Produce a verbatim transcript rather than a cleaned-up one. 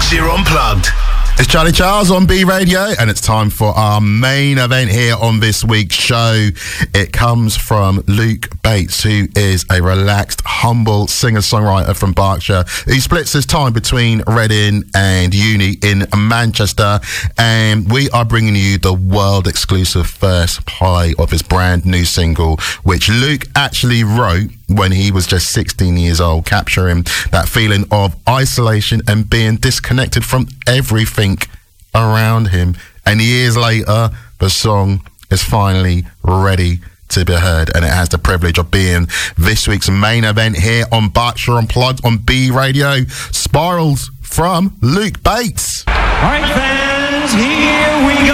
Berkshire Unplugged. It's Charlie Charles on B Radio, and it's time for our main event here on this week's show. It comes from Luke Bates, who is a relaxed, humble singer-songwriter from Berkshire. He splits his time between Reading and uni in Manchester, and we are bringing you the world-exclusive first play of his brand new single, which Luke actually wrote when he was just sixteen years old, capturing that feeling of isolation and being disconnected from everything around him. And years later, the song is finally ready to be heard, and it has the privilege of being this week's main event here on Berkshire Unplugged on B Radio. Spirals from Luke Bates. All right, fans, here we go.